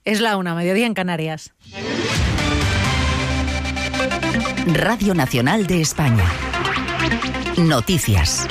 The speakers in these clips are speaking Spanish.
Es la 1, mediodía en Canarias. Radio Nacional de España. Noticias.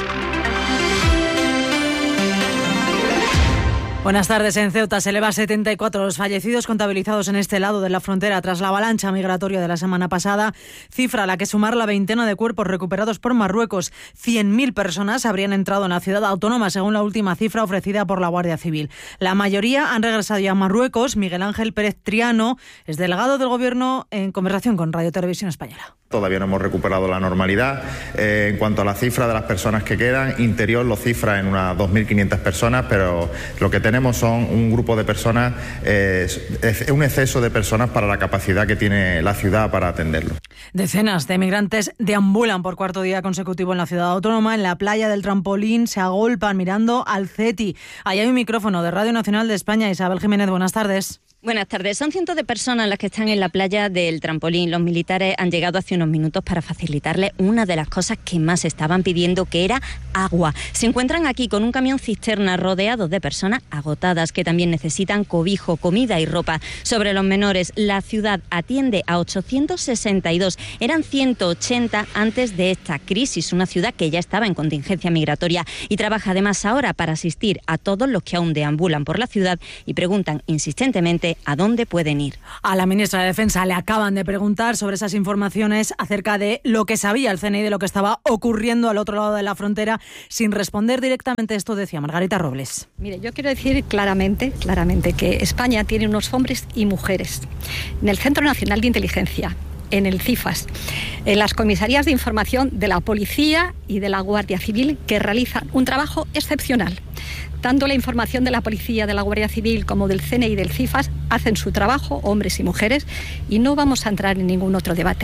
Buenas tardes. En Ceuta se eleva a 74 los fallecidos contabilizados en este lado de la frontera tras la avalancha migratoria de la semana pasada, cifra a la que sumar la veintena de cuerpos recuperados por Marruecos. 100.000 personas habrían entrado en la ciudad autónoma, según la última cifra ofrecida por la Guardia Civil. La mayoría han regresado ya a Marruecos. Miguel Ángel Pérez Triano es delegado del Gobierno en conversación con Radio Televisión Española. Todavía no hemos recuperado la normalidad. En cuanto a la cifra de las personas que quedan, Interior lo cifra en unas 2.500 personas, pero lo que tenemos son un grupo de personas, un exceso de personas para la capacidad que tiene la ciudad para atenderlo. Decenas de migrantes deambulan por cuarto día consecutivo en la ciudad autónoma. En la playa del Trampolín se agolpan mirando al CETI. Ahí hay un micrófono de Radio Nacional de España. Isabel Jiménez, buenas tardes. Buenas tardes. Son cientos de personas las que están en la playa del Trampolín. Los militares han llegado hace unos minutos para facilitarles una de las cosas que más estaban pidiendo, que era agua. Se encuentran aquí con un camión cisterna rodeado de personas agotadas que también necesitan cobijo, comida y ropa. Sobre los menores, la ciudad atiende a 862. Eran 180 antes de esta crisis. Una ciudad que ya estaba en contingencia migratoria y trabaja además ahora para asistir a todos los que aún deambulan por la ciudad y preguntan insistentemente a dónde pueden ir. A la ministra de Defensa le acaban de preguntar sobre esas informaciones acerca de lo que sabía el CNI de lo que estaba ocurriendo al otro lado de la frontera. Sin responder directamente esto decía Margarita Robles. Mire, yo quiero decir claramente que España tiene unos hombres y mujeres en el Centro Nacional de Inteligencia, en el CIFAS, en las comisarías de información de la Policía y de la Guardia Civil, que realizan un trabajo excepcional. Tanto la información de la Policía, de la Guardia Civil como del CNI y del CIFAS hacen su trabajo, hombres y mujeres, y no vamos a entrar en ningún otro debate.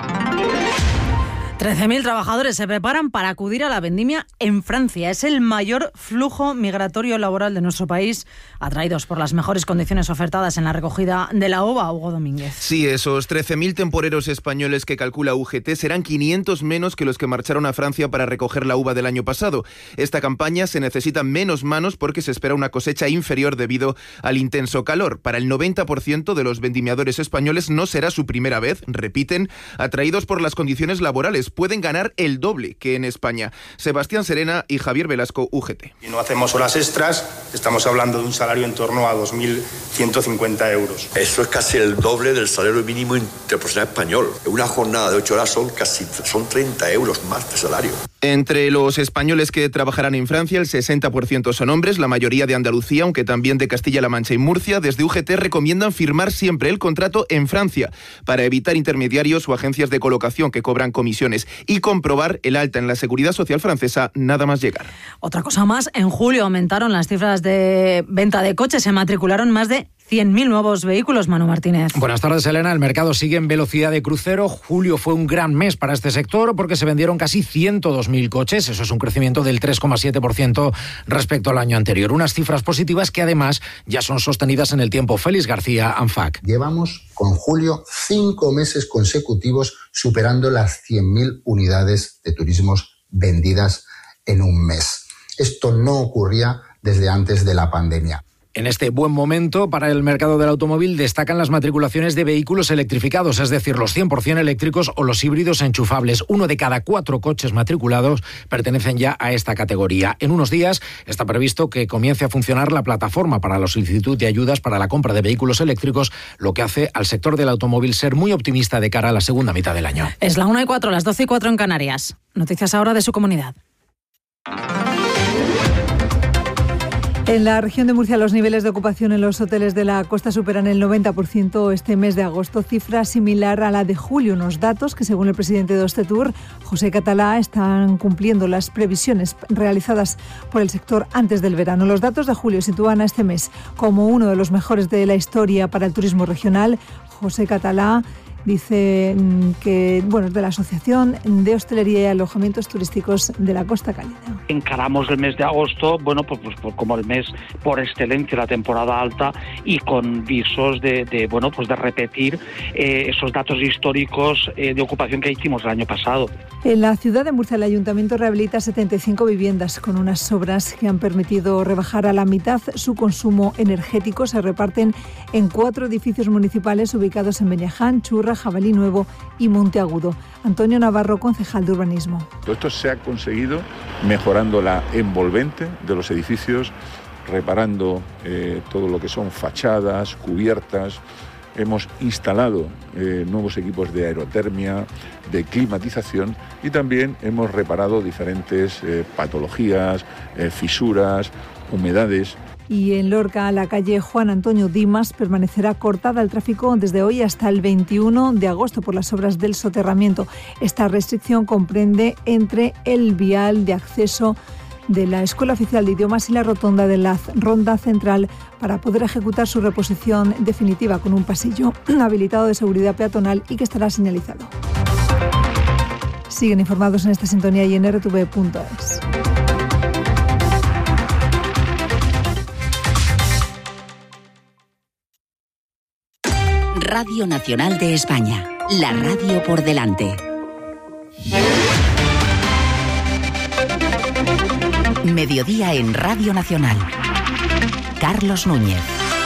13.000 trabajadores se preparan para acudir a la vendimia en Francia. Es el mayor flujo migratorio laboral de nuestro país, atraídos por las mejores condiciones ofertadas en la recogida de la uva. Hugo Domínguez. Sí, esos 13.000 temporeros españoles que calcula UGT serán 500 menos que los que marcharon a Francia para recoger la uva del año pasado. Esta campaña se necesitan menos manos porque se espera una cosecha inferior debido al intenso calor. Para el 90% de los vendimiadores españoles no será su primera vez, repiten, atraídos por las condiciones laborales. Pueden ganar el doble que en España. Sebastián Serena y Javier Velasco, UGT. Si no hacemos horas extras, estamos hablando de un salario en torno a 2.150 euros. Eso es casi el doble del salario mínimo interprofesional español. Una jornada de 8 horas son 30 euros más de salario. Entre los españoles que trabajarán en Francia, el 60% son hombres, la mayoría de Andalucía, aunque también de Castilla-La Mancha y Murcia. Desde UGT recomiendan firmar siempre el contrato en Francia para evitar intermediarios o agencias de colocación que cobran comisiones y comprobar el alta en la Seguridad Social francesa nada más llegar. Otra cosa más, en julio aumentaron las cifras de venta de coches, se matricularon más de 100.000 nuevos vehículos. Manu Martínez. Buenas tardes, Elena. El mercado sigue en velocidad de crucero. Julio fue un gran mes para este sector porque se vendieron casi 102.000 coches. Eso es un crecimiento del 3,7% respecto al año anterior. Unas cifras positivas que además ya son sostenidas en el tiempo. Félix García, ANFAC. Llevamos con julio 5 meses consecutivos superando las 100.000 unidades de turismos vendidas en un mes. Esto no ocurría desde antes de la pandemia. En este buen momento para el mercado del automóvil destacan las matriculaciones de vehículos electrificados, es decir, los 100% eléctricos o los híbridos enchufables. 1 de cada 4 coches matriculados pertenecen ya a esta categoría. En unos días está previsto que comience a funcionar la plataforma para la solicitud de ayudas para la compra de vehículos eléctricos, lo que hace al sector del automóvil ser muy optimista de cara a la segunda mitad del año. Es la 1:04, las 12:04 en Canarias. Noticias ahora de su comunidad. En la región de Murcia, los niveles de ocupación en los hoteles de la costa superan el 90% este mes de agosto, cifra similar a la de julio. Unos datos que, según el presidente de Ostetur, José Catalá, están cumpliendo las previsiones realizadas por el sector antes del verano. Los datos de julio sitúan a este mes como uno de los mejores de la historia para el turismo regional. José Catalá dice que, bueno, es de la Asociación de Hostelería y Alojamientos Turísticos de la Costa Cálida. Encaramos el mes de agosto, bueno, pues como el mes por excelencia, la temporada alta, y con visos de repetir esos datos históricos de ocupación que hicimos el año pasado. En la ciudad de Murcia, el Ayuntamiento rehabilita 75 viviendas con unas obras que han permitido rebajar a la mitad su consumo energético. Se reparten en 4 edificios municipales ubicados en Beñaján, Churra, Jabalí Nuevo y Monteagudo. Antonio Navarro, concejal de Urbanismo. Todo esto se ha conseguido mejorando la envolvente de los edificios, reparando todo lo que son fachadas, cubiertas. Hemos instalado nuevos equipos de aerotermia, de climatización, y también hemos reparado diferentes patologías, fisuras, humedades. Y en Lorca, la calle Juan Antonio Dimas permanecerá cortada al tráfico desde hoy hasta el 21 de agosto por las obras del soterramiento. Esta restricción comprende entre el vial de acceso de la Escuela Oficial de Idiomas y la rotonda de la Ronda Central para poder ejecutar su reposición definitiva con un pasillo habilitado de seguridad peatonal y que estará señalizado. Siguen informados en esta sintonía y en rtv.es. Radio Nacional de España, la radio por delante. Mediodía en Radio Nacional. Carlos Núñez.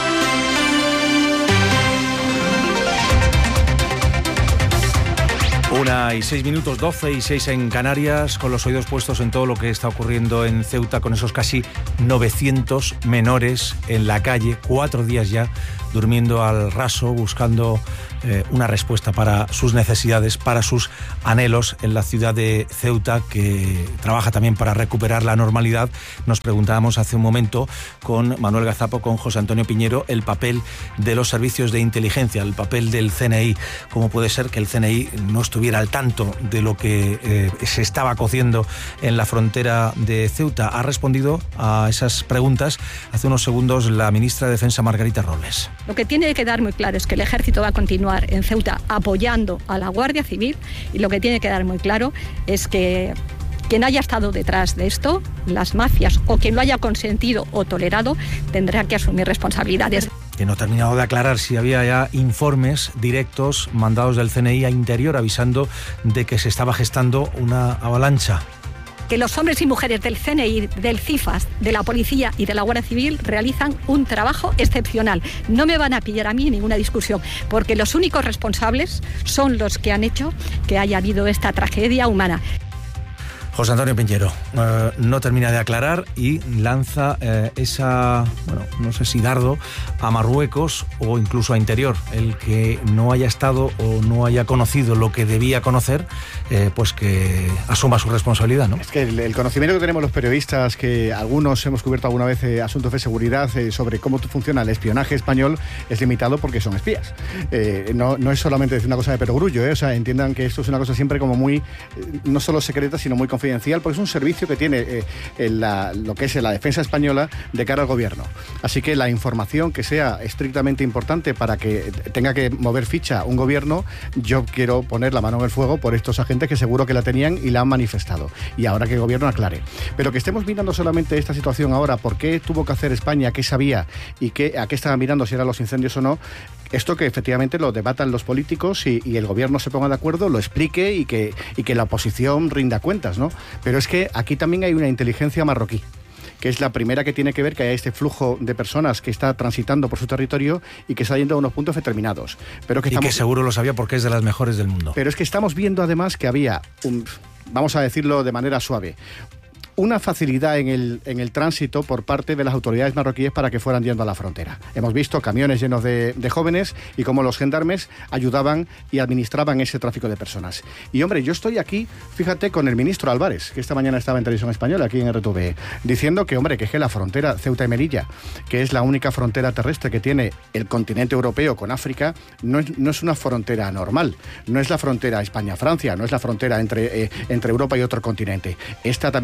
1:06, 12:06 en Canarias, con los oídos puestos en todo lo que está ocurriendo en Ceuta, con esos casi 900 menores en la calle, 4 días ya durmiendo al raso, buscando una respuesta para sus necesidades, para sus anhelos en la ciudad de Ceuta, que trabaja también para recuperar la normalidad. Nos preguntábamos hace un momento con Manuel Gazapo, con José Antonio Piñero, el papel de los servicios de inteligencia, el papel del CNI. ¿Cómo puede ser que el CNI no estuviera al tanto de lo que se estaba cociendo en la frontera de Ceuta? Ha respondido a esas preguntas hace unos segundos la ministra de Defensa, Margarita Robles. Lo que tiene que quedar muy claro es que el Ejército va a continuar en Ceuta apoyando a la Guardia Civil, y lo que tiene que quedar muy claro es que quien haya estado detrás de esto, las mafias, o quien lo haya consentido o tolerado, tendrá que asumir responsabilidades. Que no ha terminado de aclarar si había ya informes directos mandados del CNI a Interior avisando de que se estaba gestando una avalancha. Que los hombres y mujeres del CNI, del CIFAS, de la Policía y de la Guardia Civil realizan un trabajo excepcional. No me van a pillar a mí en ninguna discusión, porque los únicos responsables son los que han hecho que haya habido esta tragedia humana. José Antonio Piñero no termina de aclarar y lanza no sé si dardo a Marruecos o incluso a Interior. El que no haya estado o no haya conocido lo que debía conocer, pues que asuma su responsabilidad, ¿no? Es que el conocimiento que tenemos los periodistas, que algunos hemos cubierto alguna vez asuntos de seguridad sobre cómo funciona el espionaje español, es limitado porque son espías. No es solamente decir una cosa de perogrullo, O sea, entiendan que esto es una cosa siempre como muy, no solo secreta, sino muy confidencial, porque es un servicio que tiene lo que es la defensa española de cara al gobierno. Así que la información que sea estrictamente importante para que tenga que mover ficha un gobierno, yo quiero poner la mano en el fuego por estos agentes que seguro que la tenían y la han manifestado. Y ahora que el gobierno aclare. Pero que estemos mirando solamente esta situación ahora, por qué tuvo que hacer España, qué sabía y a qué estaba mirando, si eran los incendios o no, esto que efectivamente lo debatan los políticos y el gobierno se ponga de acuerdo, lo explique y que la oposición rinda cuentas, ¿no? Pero es que aquí también hay una inteligencia marroquí, que es la primera que tiene que ver que haya este flujo de personas que está transitando por su territorio y que está yendo a unos puntos determinados. Pero que que seguro lo sabía porque es de las mejores del mundo. Pero es que estamos viendo además que había, vamos a decirlo de manera suave, una facilidad en el tránsito por parte de las autoridades marroquíes para que fueran yendo a la frontera. Hemos visto camiones llenos de jóvenes y cómo los gendarmes ayudaban y administraban ese tráfico de personas. Y hombre, yo estoy aquí, fíjate, con el ministro Álvarez, que esta mañana estaba en Televisión Española, aquí en RTV, diciendo que, hombre, que es que la frontera Ceuta y Melilla, que es la única frontera terrestre que tiene el continente europeo con África, no es una frontera normal. No es la frontera España-Francia, no es la frontera entre Europa y otro continente. Esta también es el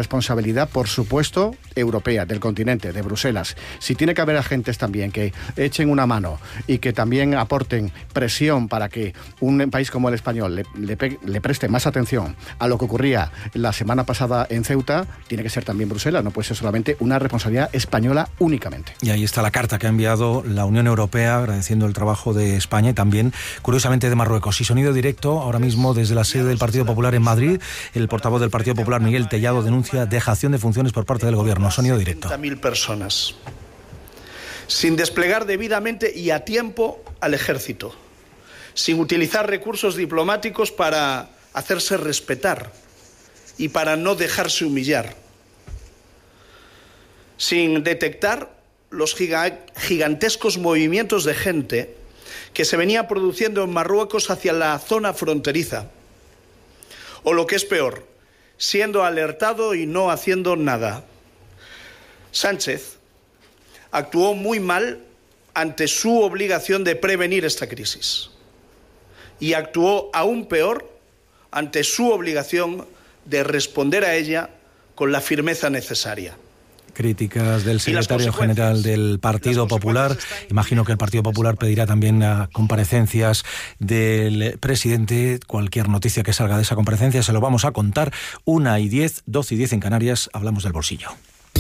responsabilidad, por supuesto, europea, del continente, de Bruselas. Si tiene que haber agentes también que echen una mano y que también aporten presión para que un país como el español le preste más atención a lo que ocurría la semana pasada en Ceuta, tiene que ser también Bruselas, no puede ser solamente una responsabilidad española únicamente. Y ahí está la carta que ha enviado la Unión Europea agradeciendo el trabajo de España y también, curiosamente, de Marruecos. Y sonido directo, ahora mismo desde la sede del Partido Popular en Madrid, el portavoz del Partido Popular, Miguel Tellado, denuncia dejación de funciones por parte del Gobierno. Sonido directo. 70.000 personas, sin desplegar debidamente y a tiempo al ejército, sin utilizar recursos diplomáticos para hacerse respetar y para no dejarse humillar, sin detectar los gigantescos movimientos de gente que se venía produciendo en Marruecos hacia la zona fronteriza, o lo que es peor, siendo alertado y no haciendo nada. Sánchez actuó muy mal ante su obligación de prevenir esta crisis y actuó aún peor ante su obligación de responder a ella con la firmeza necesaria. Críticas del secretario general del Partido Popular. Imagino que el Partido Popular pedirá también comparecencias del presidente. Cualquier noticia que salga de esa comparecencia se lo vamos a contar. 1:10, 12:10 en Canarias. Hablamos del bolsillo.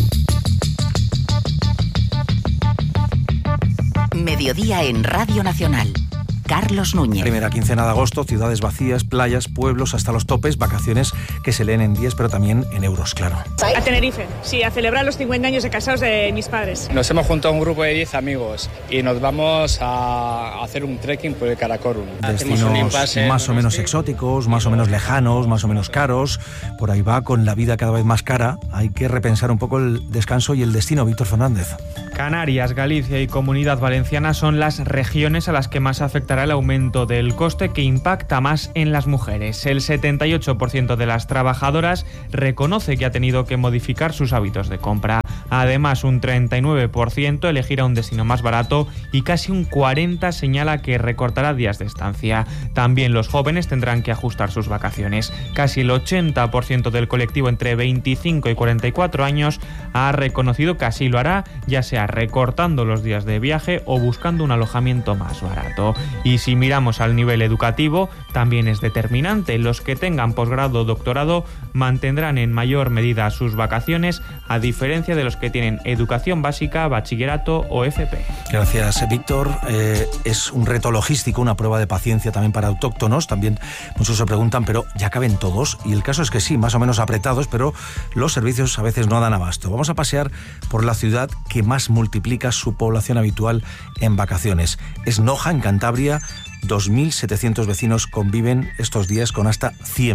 Mediodía en Radio Nacional. Carlos Núñez. Primera quincena de agosto, ciudades vacías, playas, pueblos hasta los topes, vacaciones que se leen en días, pero también en euros, claro. A Tenerife, sí, a celebrar los 50 años de casados de mis padres. Nos hemos juntado un grupo de 10 amigos y nos vamos a hacer un trekking por el Karakorum. Destinos más o menos exóticos, más o menos lejanos, más o menos caros. Por ahí va, con la vida cada vez más cara. Hay que repensar un poco el descanso y el destino. Víctor Fernández. Canarias, Galicia y Comunidad Valenciana son las regiones a las que más afectará el aumento del coste, que impacta más en las mujeres. El 78% de las trabajadoras reconoce que ha tenido que modificar sus hábitos de compra. Además, un 39% elegirá un destino más barato y casi un 40% señala que recortará días de estancia. También los jóvenes tendrán que ajustar sus vacaciones. Casi el 80% del colectivo entre 25 y 44 años ha reconocido que así lo hará, ya sea recortando los días de viaje o buscando un alojamiento más barato. Y si miramos al nivel educativo, también es determinante. Los que tengan posgrado o doctorado mantendrán en mayor medida sus vacaciones, a diferencia de los que tienen educación básica, bachillerato o FP. Gracias, Víctor. Es un reto logístico, una prueba de paciencia también para autóctonos. También muchos se preguntan, ¿pero ya caben todos? Y el caso es que sí, más o menos apretados, pero los servicios a veces no dan abasto. Vamos a pasear por la ciudad que más multiplica su población habitual en vacaciones. Es Noja, en Cantabria. 2.700 vecinos conviven estos días con hasta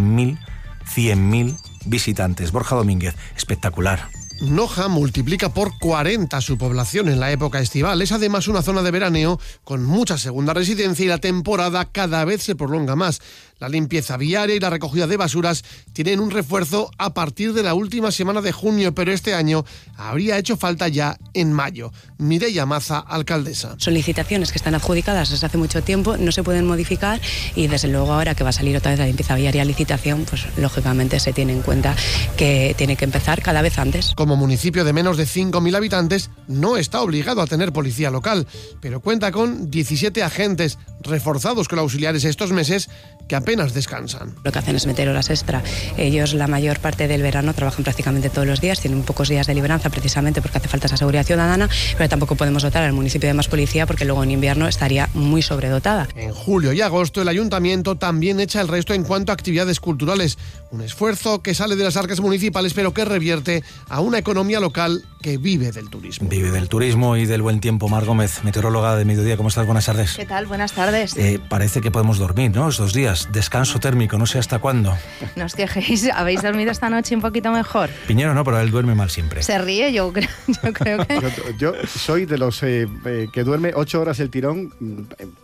100.000 visitantes. Borja Domínguez, espectacular. Noja multiplica por 40 su población en la época estival. Es además una zona de veraneo con mucha segunda residencia y la temporada cada vez se prolonga más. La limpieza viaria y la recogida de basuras tienen un refuerzo a partir de la última semana de junio, pero este año habría hecho falta ya en mayo. Mireia Maza, alcaldesa. Son licitaciones que están adjudicadas desde hace mucho tiempo, no se pueden modificar y desde luego ahora que va a salir otra vez la limpieza viaria a licitación, pues lógicamente se tiene en cuenta que tiene que empezar cada vez antes. Como municipio de menos de 5.000 habitantes, no está obligado a tener policía local, pero cuenta con 17 agentes reforzados con auxiliares estos meses que apenas descansan. Lo que hacen es meter horas extra. Ellos la mayor parte del verano trabajan prácticamente todos los días, tienen pocos días de libranza precisamente porque hace falta esa seguridad ciudadana, pero tampoco podemos dotar al municipio de más policía porque luego en invierno estaría muy sobredotada. En julio y agosto el ayuntamiento también echa el resto en cuanto a actividades culturales, un esfuerzo que sale de las arcas municipales pero que revierte a una economía local que vive del turismo. Vive del turismo y del buen tiempo. Mar Gómez, meteoróloga de Mediodía, ¿cómo estás? Buenas tardes. ¿Qué tal? Buenas tardes. Parece que podemos dormir, ¿no? Estos días, descanso térmico, no sé hasta cuándo. No os quejéis, ¿habéis dormido esta noche un poquito mejor? Piñero no, pero él duerme mal siempre. Se ríe, yo creo que... Yo soy de los que duerme 8 horas el tirón,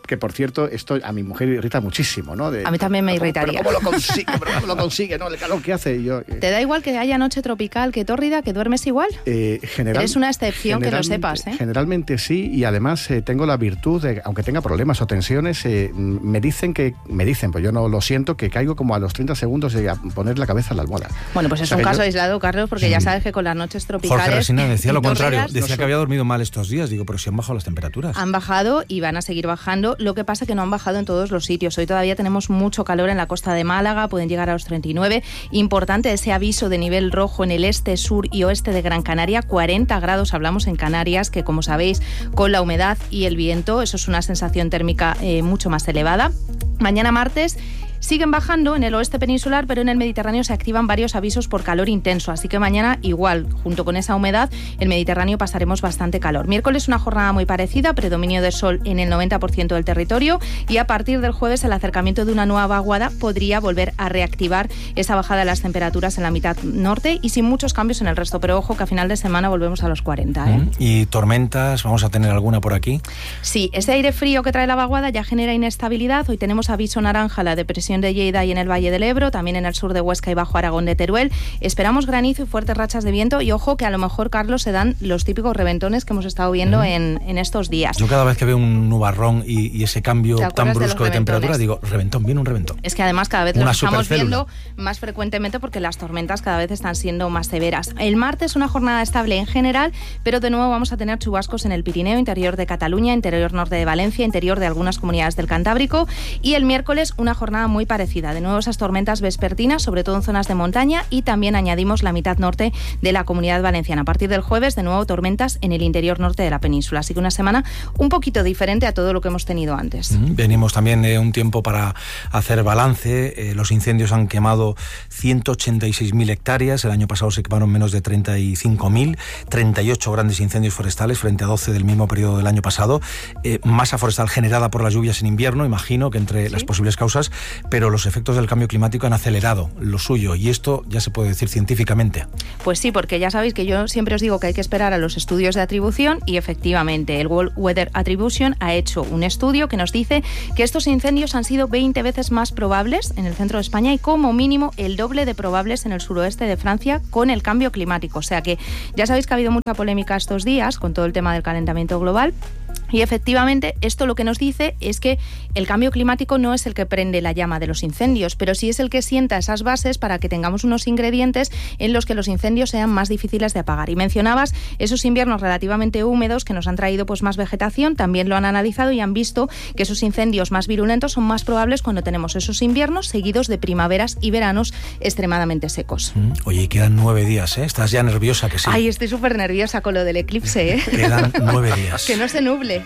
que por cierto, esto a mi mujer irrita muchísimo, ¿no? A mí también me irritaría. ¿Cómo lo consigue? ¿No? El calor que hace. ¿Te da igual que haya noche tropical, que tórrida, que duermes igual? Eres una excepción, que lo sepas, ¿eh? Generalmente sí, y además tengo la virtud de, aunque tenga problemas o tensiones, me dicen, pues yo no lo siento, que caigo como a los 30 segundos de poner la cabeza en la almohada. Bueno, pues es un caso aislado, Carlos, porque ya sabes que con las noches tropicales... Jorge Resina decía lo contrario, decía que había dormido mal estos días. Digo, pero si han bajado las temperaturas. Han bajado y van a seguir bajando, lo que pasa que no han bajado en todos los sitios. Hoy todavía tenemos mucho calor en la costa de Málaga, pueden llegar a los 39. Importante ese aviso de nivel rojo en el este, sur y oeste de Gran Canaria, 40 grados hablamos en Canarias, que como sabéis, con la humedad y el viento, eso es una sensación térmica mucho más elevada. Mañana martes siguen bajando en el oeste peninsular, pero en el Mediterráneo se activan varios avisos por calor intenso, así que mañana igual, junto con esa humedad, el Mediterráneo pasaremos bastante calor. Miércoles una jornada muy parecida, predominio de sol en el 90% del territorio, y a partir del jueves el acercamiento de una nueva vaguada podría volver a reactivar esa bajada de las temperaturas en la mitad norte y sin muchos cambios en el resto, pero ojo que a final de semana volvemos a los 40. ¿Y tormentas? ¿Vamos a tener alguna por aquí? Sí, ese aire frío que trae la vaguada ya genera inestabilidad. Hoy tenemos aviso naranja, la depresión de Lleida y en el Valle del Ebro, también en el sur de Huesca y Bajo Aragón de Teruel. Esperamos granizo y fuertes rachas de viento, y ojo que a lo mejor, Carlos, se dan los típicos reventones que hemos estado viendo en estos días. Yo cada vez que veo un nubarrón y ese cambio tan brusco de temperatura, digo, reventón, viene un reventón. Es que además cada vez lo estamos viendo más frecuentemente porque las tormentas cada vez están siendo más severas. El martes una jornada estable en general, pero de nuevo vamos a tener chubascos en el Pirineo, interior de Cataluña, interior norte de Valencia, interior de algunas comunidades del Cantábrico, y el miércoles una jornada muy parecida. De nuevo esas tormentas vespertinas, sobre todo en zonas de montaña, y también añadimos la mitad norte de la Comunidad Valenciana. A partir del jueves, de nuevo tormentas en el interior norte de la península. Así que una semana un poquito diferente a todo lo que hemos tenido antes. Venimos también de un tiempo para hacer balance. Los incendios han quemado 186.000 hectáreas. El año pasado se quemaron menos de 35.000. 38 grandes incendios forestales frente a 12 del mismo periodo del año pasado. Masa forestal generada por las lluvias en invierno, imagino que entre las posibles causas, pero los efectos del cambio climático han acelerado lo suyo, y esto ya se puede decir científicamente. Pues sí, porque ya sabéis que yo siempre os digo que hay que esperar a los estudios de atribución, y efectivamente el World Weather Attribution ha hecho un estudio que nos dice que estos incendios han sido 20 veces más probables en el centro de España y como mínimo el doble de probables en el suroeste de Francia con el cambio climático. O sea que ya sabéis que ha habido mucha polémica estos días con todo el tema del calentamiento global. Y efectivamente esto lo que nos dice es que el cambio climático no es el que prende la llama de los incendios, pero sí es el que sienta esas bases para que tengamos unos ingredientes en los que los incendios sean más difíciles de apagar. Y mencionabas esos inviernos relativamente húmedos que nos han traído pues más vegetación, también lo han analizado y han visto que esos incendios más virulentos son más probables cuando tenemos esos inviernos seguidos de primaveras y veranos extremadamente secos. Oye, quedan 9 días, ¿eh? ¿Estás ya nerviosa que sí? Ay, estoy súper nerviosa con lo del eclipse, ¿eh? Quedan 9 días. Que no se nuble.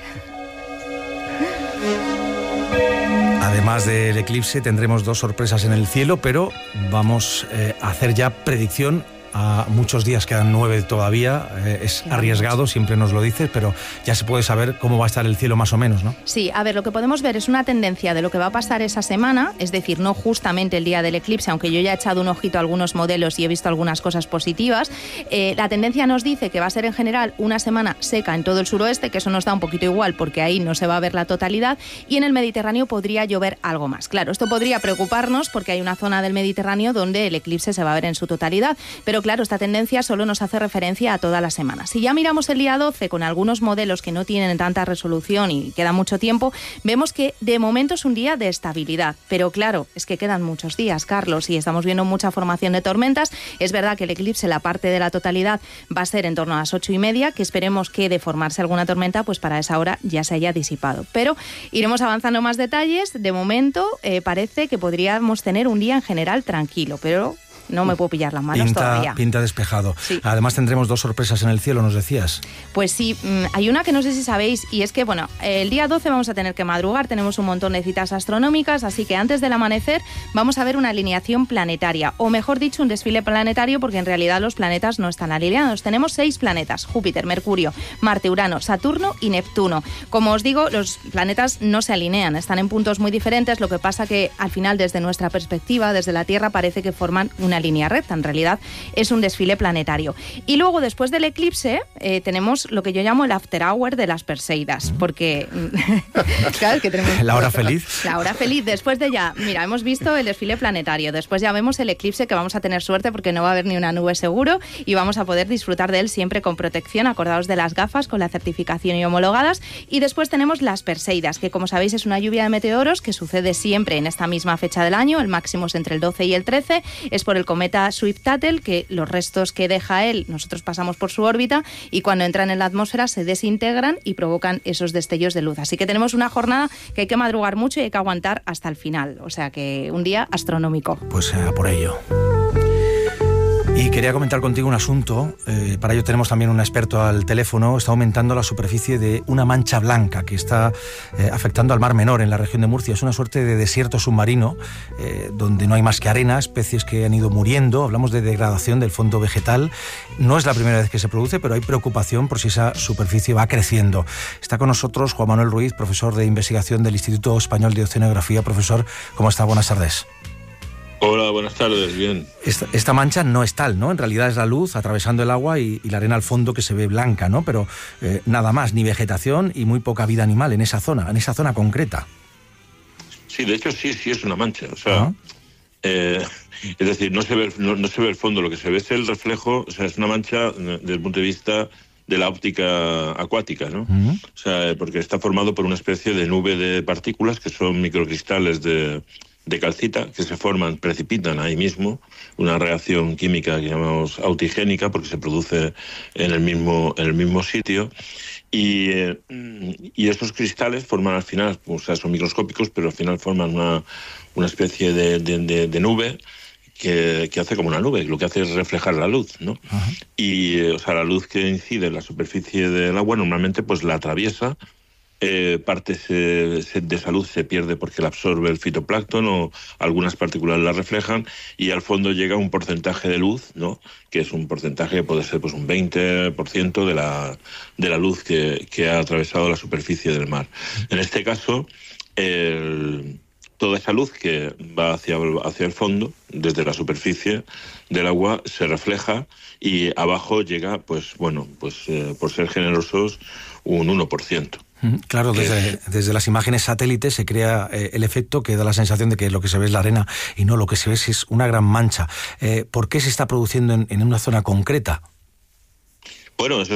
Además del eclipse tendremos 2 sorpresas en el cielo, pero vamos a hacer ya predicción a muchos días, quedan 9 todavía, es arriesgado, siempre nos lo dices, pero ya se puede saber cómo va a estar el cielo más o menos, ¿no? Sí, a ver, lo que podemos ver es una tendencia de lo que va a pasar esa semana, es decir, no justamente el día del eclipse, aunque yo ya he echado un ojito a algunos modelos y he visto algunas cosas positivas. La tendencia nos dice que va a ser en general una semana seca en todo el suroeste, que eso nos da un poquito igual porque ahí no se va a ver la totalidad, y en el Mediterráneo podría llover algo más. Claro, esto podría preocuparnos porque hay una zona del Mediterráneo donde el eclipse se va a ver en su totalidad, pero claro, esta tendencia solo nos hace referencia a toda la semana. Si ya miramos el día 12 con algunos modelos que no tienen tanta resolución y queda mucho tiempo, vemos que de momento es un día de estabilidad. Pero claro, es que quedan muchos días, Carlos, y estamos viendo mucha formación de tormentas. Es verdad que el eclipse, la parte de la totalidad, va a ser en torno a las 8:30, que esperemos que de formarse alguna tormenta, pues para esa hora ya se haya disipado. Pero iremos avanzando más detalles. De momento parece que podríamos tener un día en general tranquilo, pero no me puedo pillar las manos todavía. Pinta despejado. Sí. Además tendremos 2 sorpresas en el cielo, nos decías. Pues sí, hay una que no sé si sabéis, y es que, bueno, el día 12 vamos a tener que madrugar, tenemos un montón de citas astronómicas, así que antes del amanecer vamos a ver una alineación planetaria, o mejor dicho, un desfile planetario, porque en realidad los planetas no están alineados. Tenemos 6 planetas: Júpiter, Mercurio, Marte, Urano, Saturno y Neptuno. Como os digo, los planetas no se alinean, están en puntos muy diferentes, lo que pasa que al final, desde nuestra perspectiva, desde la Tierra, parece que forman una línea recta. En realidad es un desfile planetario. Y luego, después del eclipse, tenemos lo que yo llamo el after hour de las Perseidas, porque claro, es que tenemos la hora feliz. La hora feliz. Después de ya, mira, hemos visto el desfile planetario, después ya vemos el eclipse, que vamos a tener suerte porque no va a haber ni una nube seguro y vamos a poder disfrutar de él siempre con protección, acordados de las gafas con la certificación y homologadas. Y después tenemos las Perseidas, que como sabéis es una lluvia de meteoros que sucede siempre en esta misma fecha del año, el máximo es entre el 12 y el 13, es por el cometa Swift-Tuttle, que los restos que deja él, nosotros pasamos por su órbita y cuando entran en la atmósfera se desintegran y provocan esos destellos de luz. Así que tenemos una jornada que hay que madrugar mucho y hay que aguantar hasta el final, o sea que un día astronómico. Pues a por ello. Y quería comentar contigo un asunto, para ello tenemos también un experto al teléfono. Está aumentando la superficie de una mancha blanca que está afectando al Mar Menor en la región de Murcia. Es una suerte de desierto submarino donde no hay más que arena, especies que han ido muriendo. Hablamos de degradación del fondo vegetal. No es la primera vez que se produce, pero hay preocupación por si esa superficie va creciendo. Está con nosotros Juan Manuel Ruiz, profesor de investigación del Instituto Español de Oceanografía. Profesor, ¿cómo está? Buenas tardes. Hola, buenas tardes, bien. Esta mancha no es tal, ¿no? En realidad es la luz atravesando el agua y la arena al fondo que se ve blanca, ¿no? Pero nada más, ni vegetación y muy poca vida animal en esa zona concreta. Sí, de hecho sí es una mancha, o sea, es decir, no se ve el fondo, lo que se ve es el reflejo, o sea, es una mancha desde el punto de vista de la óptica acuática, ¿no? O sea, porque está formado por una especie de nube de partículas que son microcristales de calcita que se forman, precipitan ahí mismo, una reacción química que llamamos autigénica porque se produce en el mismo sitio y esos cristales forman al final, o sea, son microscópicos, pero al final forman una especie de nube que hace como una nube, lo que hace es reflejar la luz, ¿no? Y o sea, la luz que incide en la superficie del agua normalmente pues la atraviesa. Parte de esa luz se pierde porque la absorbe el fitoplancton o algunas partículas la reflejan y al fondo llega un porcentaje de luz, ¿no? Que es un porcentaje que puede ser pues un 20% de la luz que ha atravesado la superficie del mar. En este caso, toda esa luz que va hacia el fondo, desde la superficie del agua, se refleja y abajo llega, pues bueno, pues por ser generosos, un 1%. Claro, desde las imágenes satélites se crea el efecto que da la sensación de que lo que se ve es la arena y no, lo que se ve es una gran mancha. ¿Por qué se está produciendo en una zona concreta? Bueno, eso